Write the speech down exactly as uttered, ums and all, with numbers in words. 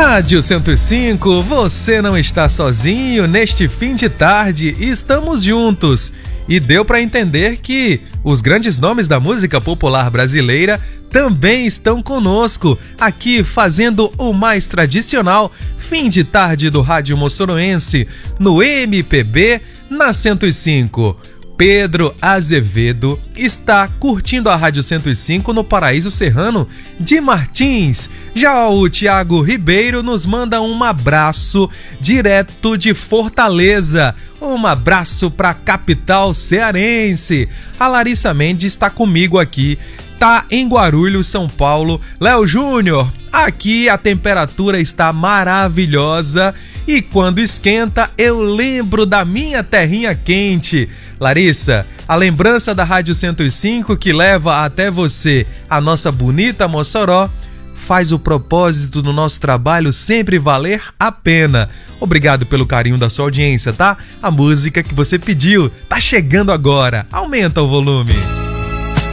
Rádio cento e cinco, você não está sozinho neste fim de tarde, estamos juntos. E deu para entender que os grandes nomes da música popular brasileira também estão conosco, aqui fazendo o mais tradicional fim de tarde do Rádio Moçoroense, no M P B, na cento e cinco. Pedro Azevedo está curtindo a Rádio cento e cinco no Paraíso Serrano de Martins. Já o Tiago Ribeiro nos manda um abraço direto de Fortaleza. Um abraço para a capital cearense. A Larissa Mendes está comigo aqui, tá em Guarulhos, São Paulo. Léo Júnior, aqui a temperatura está maravilhosa e quando esquenta eu lembro da minha terrinha quente. Larissa, a lembrança da Rádio cento e cinco que leva até você a nossa bonita Mossoró faz o propósito do nosso trabalho sempre valer a pena. Obrigado pelo carinho da sua audiência, tá? A música que você pediu tá chegando agora. Aumenta o volume.